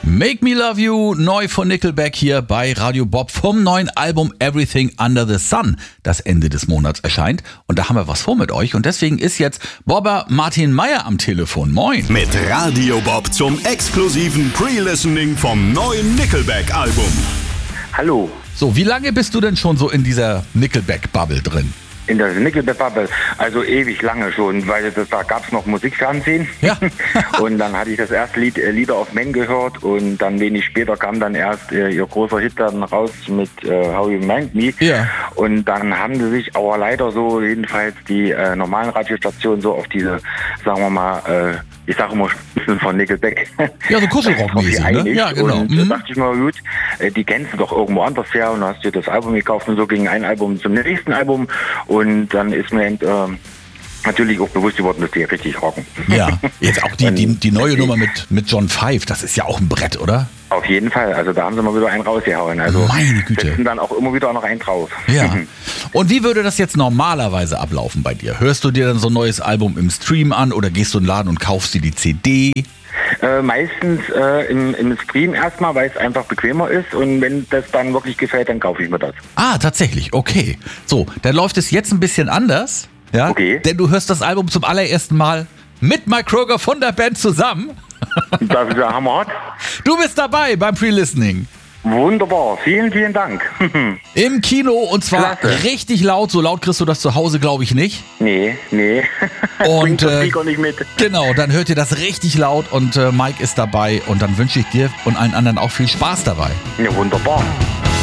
Make Me Love You, neu von Nickelback hier bei Radio Bob vom neuen Album Everything Under the Sun, das Ende des Monats erscheint. Und da haben wir was vor mit euch. Und deswegen ist jetzt Bobber Martin Meyer am Telefon. Moin. Mit Radio Bob zum exklusiven Pre-Listening vom neuen Nickelback-Album. Hallo. So, wie lange bist du denn schon so in dieser Nickelback-Bubble drin? In der Nickelback-Bubble, also ewig lange schon, weil da gab es noch Musikfernsehen. Ja. Und dann hatte ich das erste Lied Leader of Men gehört und dann wenig später kam dann erst ihr großer Hit dann raus mit How You Remind Me. Ja. Und dann haben sie sich aber leider so, jedenfalls die normalen Radiostationen so auf diese, sagen wir mal, ich sage immer Spitzen von Nickelback. Ja, so Kuschelrock-mäßig, ne? Ja, genau. Und da dachte ich mal, gut, die kennst du doch irgendwo anders her und hast dir das Album gekauft und so ging ein Album zum nächsten Album und dann ist mir natürlich auch bewusst geworden, dass die richtig rocken. Ja, jetzt auch die neue Nummer mit John Five, das ist ja auch ein Brett, oder? Auf jeden Fall, also da haben sie mal wieder einen rausgehauen. Also meine Güte. setzen dann auch immer wieder noch einen drauf. Ja. Und wie würde das jetzt normalerweise ablaufen bei dir? Hörst du dir dann so ein neues Album im Stream an oder gehst du in den Laden und kaufst dir die CD? Meistens im Stream erstmal, weil es einfach bequemer ist und wenn das dann wirklich gefällt, dann kaufe ich mir das. Ah, tatsächlich, okay. So, dann läuft es jetzt ein bisschen anders, ja? Okay. Denn du hörst das Album zum allerersten Mal mit Mike Kroeger von der Band zusammen. Das ist der Hammer. Du bist dabei beim Pre-Listening. Wunderbar, vielen, vielen Dank. Im Kino und zwar Klasse. Richtig laut. So laut kriegst du das zu Hause, glaube ich, nicht. Nee. Und Bringt der Speaker nicht mit. genau, dann hört ihr das richtig laut und Mike ist dabei und dann wünsche ich dir und allen anderen auch viel Spaß dabei. Ja, wunderbar.